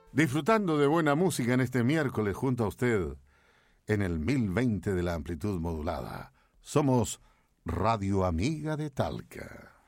Disfrutando de buena música en este miércoles junto a usted en el 1020 de la amplitud modulada. Somos Radio Amiga de Talca.